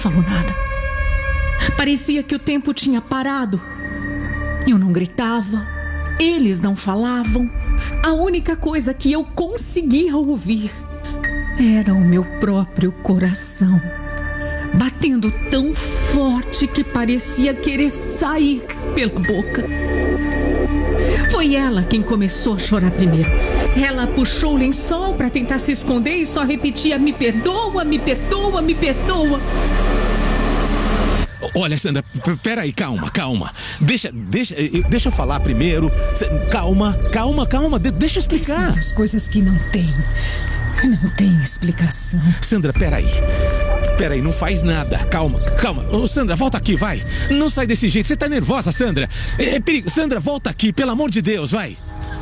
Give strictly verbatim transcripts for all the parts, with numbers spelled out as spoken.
falou nada. Parecia que o tempo tinha parado. Eu não gritava, eles não falavam. A única coisa que eu conseguia ouvir era o meu próprio coração, batendo tão forte que parecia querer sair pela boca. Foi ela quem começou a chorar primeiro. Ela puxou o lençol para tentar se esconder e só repetia: me perdoa, me perdoa, me perdoa. Olha, Sandra, p- peraí, calma, calma. Deixa, deixa, deixa eu falar primeiro. C- Calma, calma, calma, de- deixa eu explicar. Tem certas coisas que não tem, não tem explicação. Sandra, peraí. Peraí, não faz nada. Calma, calma. Ô, Sandra, volta aqui, vai. Não sai desse jeito. Você tá nervosa, Sandra. É, é perigo. Sandra, volta aqui, pelo amor de Deus, vai.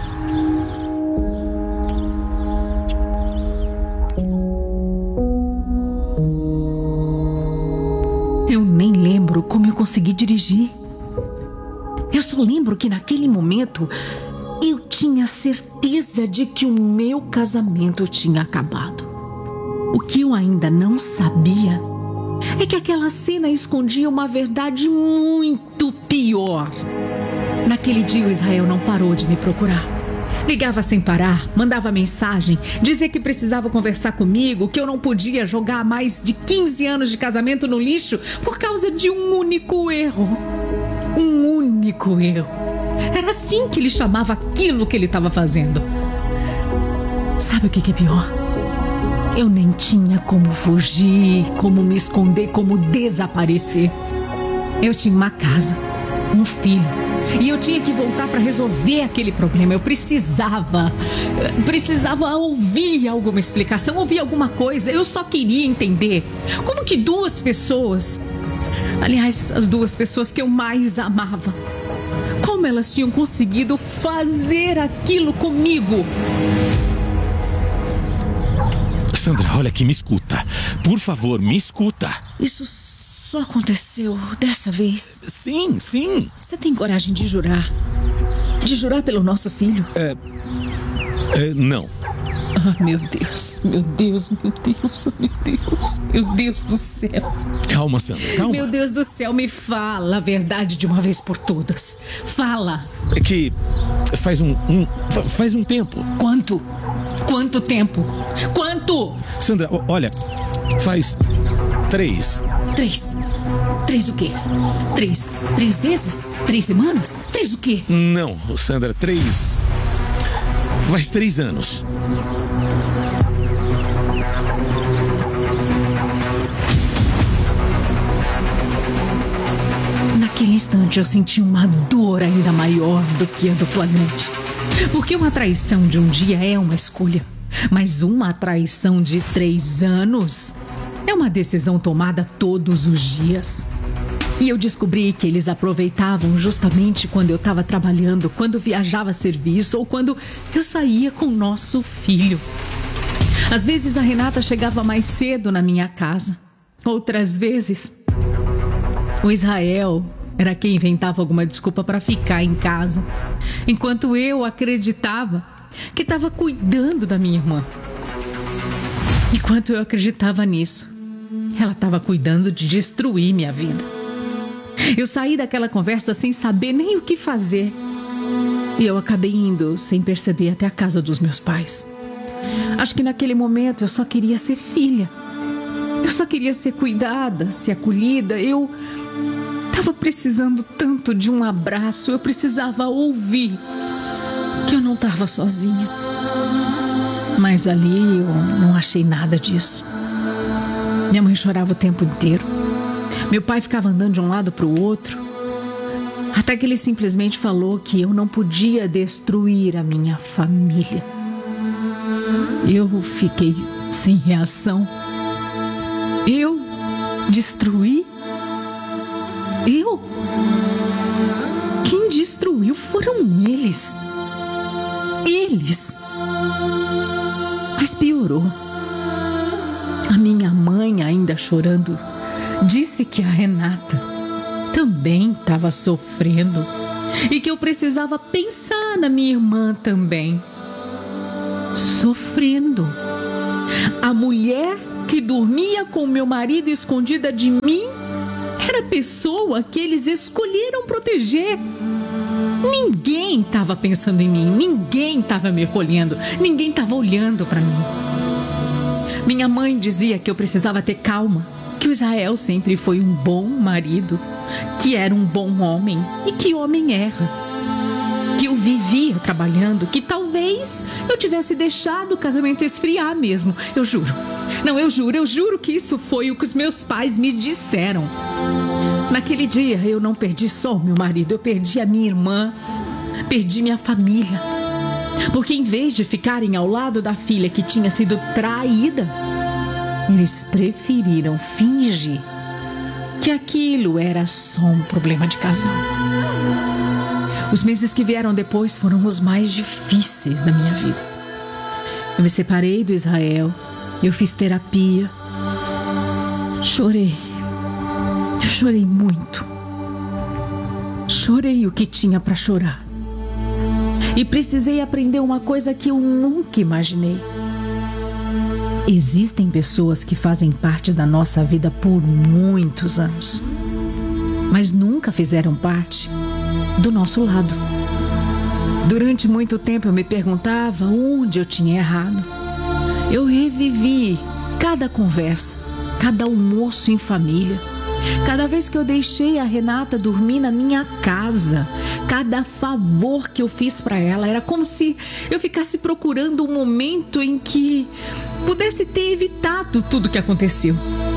Eu nem lembro como eu consegui dirigir. Eu só lembro que naquele momento eu tinha certeza de que o meu casamento tinha acabado. O que eu ainda não sabia é que aquela cena escondia uma verdade muito pior. Naquele dia o Israel não parou de me procurar. Ligava sem parar, mandava mensagem, dizia que precisava conversar comigo, que eu não podia jogar mais de quinze anos de casamento no lixo por causa de um único erro. Um único erro. Era assim que ele chamava aquilo que ele estava fazendo. Sabe o que que é pior? Eu nem tinha como fugir, como me esconder, como desaparecer. Eu tinha uma casa, um filho. E eu tinha que voltar para resolver aquele problema. Eu precisava, precisava ouvir alguma explicação, ouvir alguma coisa. Eu só queria entender como que duas pessoas, aliás, as duas pessoas que eu mais amava, como elas tinham conseguido fazer aquilo comigo. Sandra, olha aqui, me escuta. Por favor, me escuta. Isso só aconteceu dessa vez? Sim, sim. Você tem coragem de jurar? De jurar pelo nosso filho? É, é, não. Ah, meu Deus, meu Deus, meu Deus, meu Deus, meu Deus do céu. Calma, Sandra, calma. Meu Deus do céu, me fala a verdade de uma vez por todas. Fala. É que faz um, um faz um tempo. Quanto? Quanto tempo? Quanto? Sandra, o- olha, faz três. Três. Três o quê? Três. Três vezes? Três semanas? Três o quê? Não, Sandra, três. Faz três anos. Naquele instante eu senti uma dor ainda maior do que a do flagrante. Porque uma traição de um dia é uma escolha, mas uma traição de três anos é uma decisão tomada todos os dias. E eu descobri que eles aproveitavam justamente quando eu estava trabalhando, quando viajava a serviço ou quando eu saía com o nosso filho. Às vezes a Renata chegava mais cedo na minha casa. Outras vezes, o Israel era quem inventava alguma desculpa para ficar em casa, enquanto eu acreditava que estava cuidando da minha irmã. Enquanto eu acreditava nisso, ela estava cuidando de destruir minha vida. Eu saí daquela conversa sem saber nem o que fazer. E eu acabei indo, sem perceber, até a casa dos meus pais. Acho que naquele momento eu só queria ser filha. Eu só queria ser cuidada, ser acolhida. Eu estava precisando tanto de um abraço. Eu precisava ouvir que eu não estava sozinha. Mas ali eu não achei nada disso. Minha mãe chorava o tempo inteiro. Meu pai ficava andando de um lado para o outro. Até que ele simplesmente falou que eu não podia destruir a minha família. Eu fiquei sem reação. Eu destruí? Eu? Quem destruiu foram eles. Eles. Mas piorou. A minha mãe, ainda chorando, disse que a Renata também estava sofrendo e que eu precisava pensar na minha irmã também. Sofrendo. A mulher que dormia com meu marido escondida de mim era a pessoa que eles escolheram proteger. Ninguém estava pensando em mim, ninguém estava me acolhendo, ninguém estava olhando para mim. Minha mãe dizia que eu precisava ter calma, que o Israel sempre foi um bom marido, que era um bom homem e que homem erra. Que eu vivia trabalhando, que talvez eu tivesse deixado o casamento esfriar mesmo. Eu juro. Não, eu juro, eu juro que isso foi o que os meus pais me disseram. Naquele dia eu não perdi só o meu marido, eu perdi a minha irmã, perdi minha família. Porque em vez de ficarem ao lado da filha que tinha sido traída, eles preferiram fingir que aquilo era só um problema de casal. Os meses que vieram depois foram os mais difíceis da minha vida. Eu me separei do Israel, eu fiz terapia. Chorei. Chorei muito. Chorei o que tinha para chorar. E precisei aprender uma coisa que eu nunca imaginei. Existem pessoas que fazem parte da nossa vida por muitos anos, mas nunca fizeram parte do nosso lado. Durante muito tempo eu me perguntava onde eu tinha errado. Eu revivi cada conversa, cada almoço em família, cada vez que eu deixei a Renata dormir na minha casa, cada favor que eu fiz para ela. Era como se eu ficasse procurando um momento em que pudesse ter evitado tudo o que aconteceu.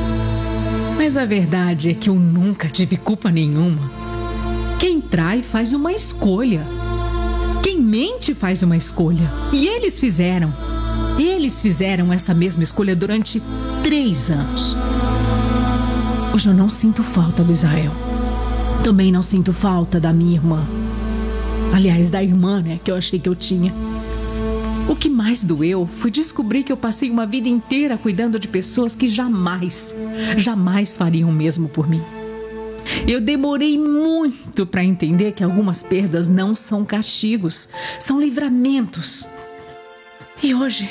Mas a verdade é que eu nunca tive culpa nenhuma. Quem trai faz uma escolha. Quem mente faz uma escolha. E eles fizeram. Eles fizeram essa mesma escolha durante três anos. Hoje eu não sinto falta do Israel. Também não sinto falta da minha irmã. Aliás, da irmã, né, que eu achei que eu tinha. O que mais doeu foi descobrir que eu passei uma vida inteira cuidando de pessoas que jamais, jamais fariam o mesmo por mim. Eu demorei muito para entender que algumas perdas não são castigos, são livramentos. E hoje,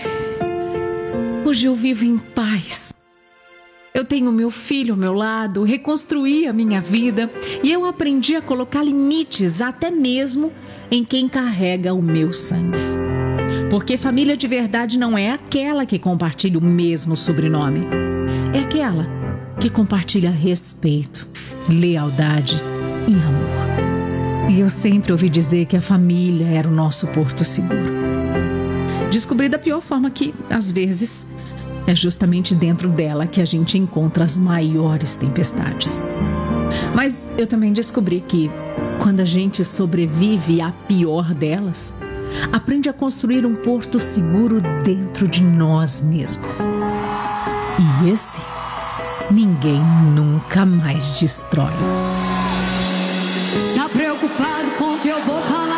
hoje eu vivo em paz. Eu tenho meu filho ao meu lado, reconstruí a minha vida e eu aprendi a colocar limites até mesmo em quem carrega o meu sangue. Porque família de verdade não é aquela que compartilha o mesmo sobrenome. É aquela que compartilha respeito, lealdade e amor. E eu sempre ouvi dizer que a família era o nosso porto seguro. Descobri da pior forma que, às vezes, é justamente dentro dela que a gente encontra as maiores tempestades. Mas eu também descobri que, quando a gente sobrevive à pior delas, aprende a construir um porto seguro dentro de nós mesmos. E esse, ninguém nunca mais destrói.